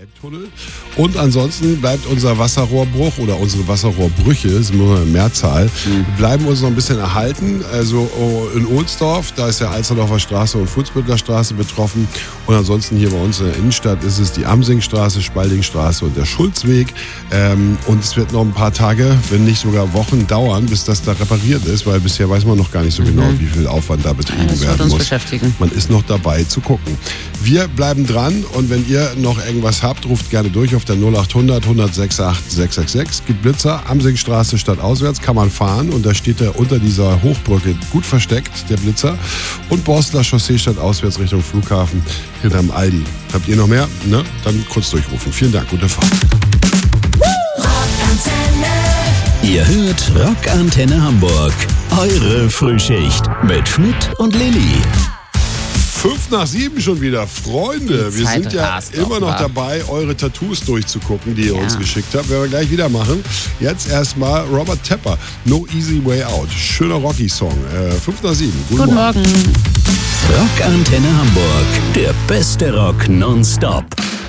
Elbtunnel. Und ansonsten bleibt unser Wasserrohrbruch oder unsere Wasserrohrbrüche, sind wir in Mehrzahl, bleiben uns noch ein bisschen erhalten. Also in Ohlsdorf, da ist ja Alsterdorfer Straße und Fuhlsbüttler Straße betroffen. Und ansonsten hier bei uns in der Innenstadt ist es die Amsingstraße, Spaldingstraße und der Schulzweg. Und es wird noch ein paar Tage, wenn nicht sogar Wochen dauern, bis das da repariert ist, weil bisher weiß man noch gar nicht so genau, wie viel Aufwand da betrieben das wird werden uns muss. beschäftigen. Man ist noch dabei zu gucken. Wir bleiben dran und wenn ihr noch irgendwas habt, ruft gerne durch auf der 0800 1068 666. Gibt Blitzer, Amsingstraße stadtauswärts, kann man fahren und da steht er unter dieser Hochbrücke gut versteckt, der Blitzer. Und Borstler Chaussee stadtauswärts Richtung Flughafen hinterm Aldi. Habt ihr noch mehr? Ne? Dann kurz durchrufen. Vielen Dank, gute Fahrt. Ihr hört Rockantenne Hamburg. Eure Frühschicht mit Schmidt und Lilly. 6:05 schon wieder. Freunde, Die wir Zeit sind ja rast immer noch offenbar. dabei, eure Tattoos durchzugucken, die ihr Ja. uns geschickt habt. Werden wir gleich wieder machen. Jetzt erstmal Robert Tepper, No Easy Way Out. Schöner Rocky-Song. 6:05. Guten Morgen. Rockantenne Hamburg. Der beste Rock nonstop.